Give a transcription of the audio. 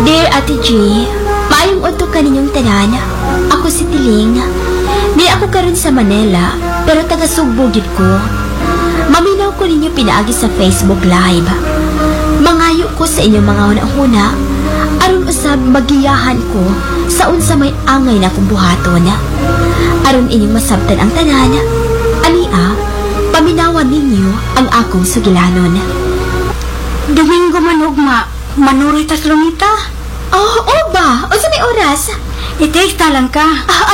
Dear Ate G, maayong udto ka ninyong tanan. Ako si Tiling. Di ako karon sa Manila, pero taga Sugbo gid ko. Maminaw ko ninyo pinaagi sa Facebook Live. Mangayo ko sa inyong mga hunahuna, aron usab magiyahan ko sa unsa may angay na kong buhaton. Aron inyong masabtan ang tanan, ania, paminawan ninyo ang akong sugilanon. Domingo manugma, manuroy tas lumita. Oh, ba? O sa may oras? I-text lang ka.